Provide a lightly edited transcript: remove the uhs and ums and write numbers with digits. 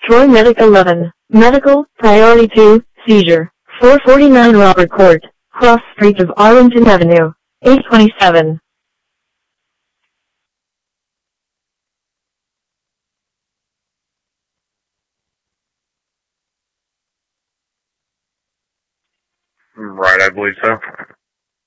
Troy Medic 11. Medical, Priority 2, Seizure. 449 Robert Court, Cross Street of Arlington Avenue. 827. Right, I believe so.